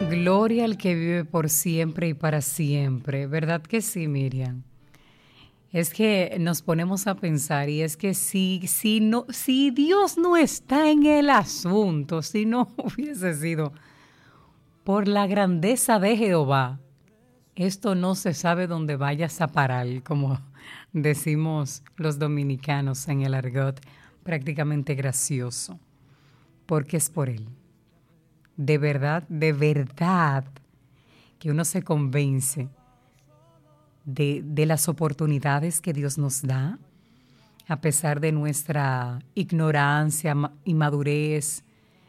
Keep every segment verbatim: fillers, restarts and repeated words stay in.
Gloria al que vive por siempre y para siempre. ¿Verdad que sí, Miriam? Es que nos ponemos a pensar y es que si, si, no, si Dios no está en el asunto, si no hubiese sido por la grandeza de Jehová, esto no se sabe dónde vayas a parar, como decimos los dominicanos en el argot prácticamente gracioso, porque es por Él. De verdad, de verdad, que uno se convence de, de las oportunidades que Dios nos da, a pesar de nuestra ignorancia, inmadurez,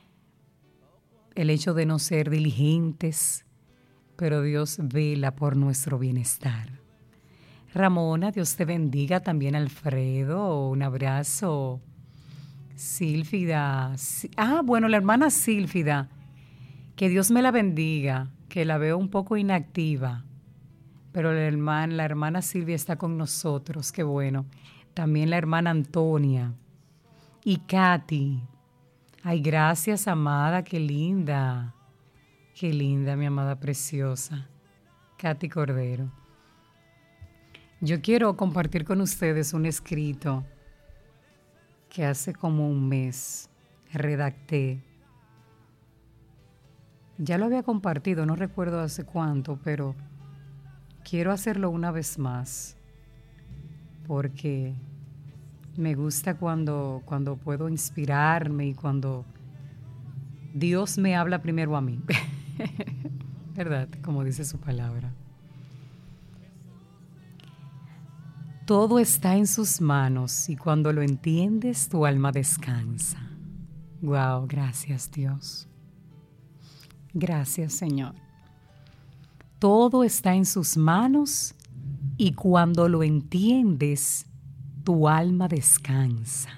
el hecho de no ser diligentes, pero Dios vela por nuestro bienestar. Ramona, Dios te bendiga, también Alfredo, un abrazo. Sílfida, ah, bueno, la hermana Sílfida, que Dios me la bendiga, que la veo un poco inactiva, pero la hermana, la hermana Silvia está con nosotros, qué bueno. También la hermana Antonia y Katy. Ay, gracias, amada, qué linda, qué linda, mi amada preciosa, Katy Cordero. Yo quiero compartir con ustedes un escrito que hace como un mes redacté. Ya lo había compartido, no recuerdo hace cuánto, pero quiero hacerlo una vez más porque me gusta cuando, cuando puedo inspirarme y cuando Dios me habla primero a mí, ¿verdad? Como dice su palabra. Todo está en sus manos y cuando lo entiendes, tu alma descansa. Wow, gracias Dios. Gracias, Señor. Todo está en sus manos y cuando lo entiendes, tu alma descansa.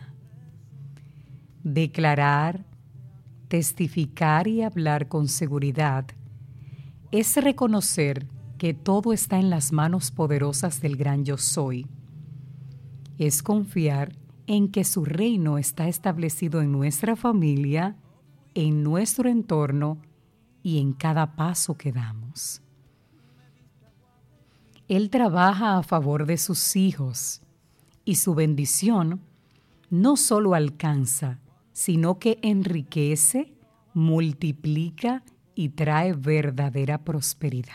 Declarar, testificar y hablar con seguridad es reconocer que todo está en las manos poderosas del gran Yo Soy. Es confiar en que su reino está establecido en nuestra familia, en nuestro entorno y en cada paso que damos. Él trabaja a favor de sus hijos y su bendición no solo alcanza, sino que enriquece, multiplica y trae verdadera prosperidad.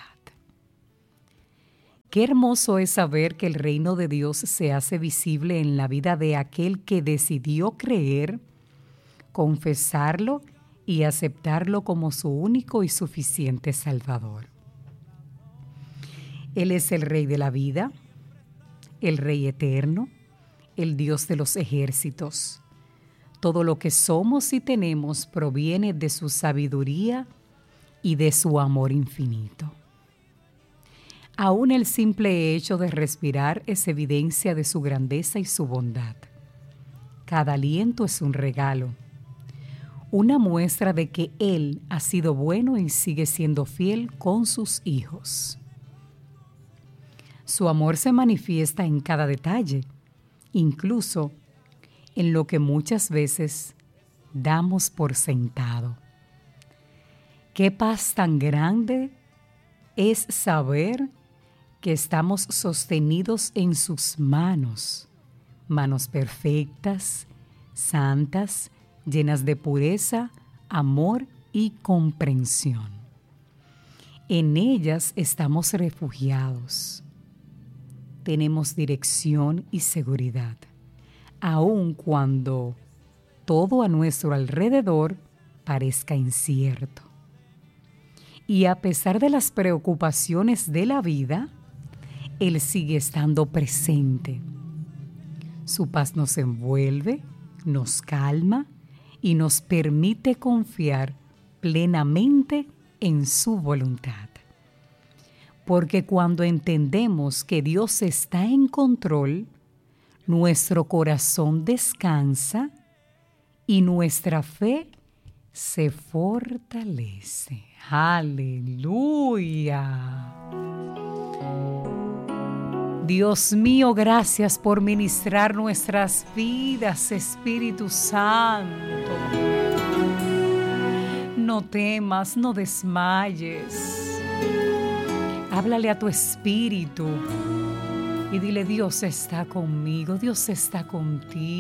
Qué hermoso es saber que el reino de Dios se hace visible en la vida de aquel que decidió creer, confesarlo y aceptarlo como su único y suficiente Salvador. Él es el Rey de la vida, el Rey eterno, el Dios de los ejércitos. Todo lo que somos y tenemos proviene de su sabiduría y de su amor infinito. Aún el simple hecho de respirar es evidencia de su grandeza y su bondad. Cada aliento es un regalo, una muestra de que Él ha sido bueno y sigue siendo fiel con sus hijos. Su amor se manifiesta en cada detalle, incluso en lo que muchas veces damos por sentado. Qué paz tan grande es saber que estamos sostenidos en sus manos, manos perfectas, santas, llenas de pureza, amor y comprensión. En ellas estamos refugiados. Tenemos dirección y seguridad, aun cuando todo a nuestro alrededor parezca incierto. Y a pesar de las preocupaciones de la vida, Él sigue estando presente. Su paz nos envuelve, nos calma y nos permite confiar plenamente en su voluntad. Porque cuando entendemos que Dios está en control, nuestro corazón descansa y nuestra fe se fortalece. ¡Aleluya! Dios mío, gracias por ministrar nuestras vidas, Espíritu Santo. no temas, no desmayes. Háblale a tu espíritu y dile: Dios está conmigo, Dios está contigo.